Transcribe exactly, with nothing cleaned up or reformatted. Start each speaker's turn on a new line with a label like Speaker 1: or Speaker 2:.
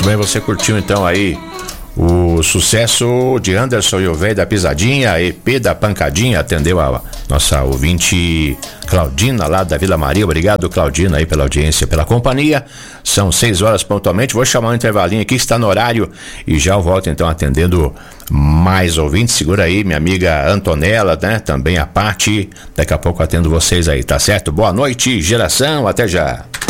Speaker 1: Muito bem, você curtiu então aí o sucesso de Anderson e o Véi da Pisadinha, E P da Pancadinha. Atendeu a nossa ouvinte Claudina lá da Vila Maria. Obrigado, Claudina, aí pela audiência, pela companhia. São seis horas pontualmente. Vou chamar um intervalinho aqui que está no horário e já eu volto então atendendo mais ouvintes. Segura aí, minha amiga Antonella, né? Também a Pati. Daqui a pouco atendo vocês aí, tá certo? Boa noite, geração. Até já.